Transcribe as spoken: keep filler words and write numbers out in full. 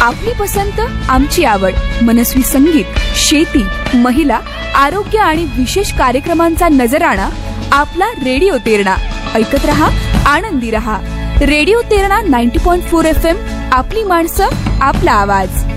आपली पसंत आमची आवड. मनस्वी संगीत, शेती, महिला, आरोग्य आणि विशेष कार्यक्रमांचा नजराणा आपला रेडिओ तेरणा. ऐकत रहा, आनंदी रहा. रेडिओ तेरणा नव्वद पॉइंट चार एफ एम. आपली माणसं, आपला आवाज.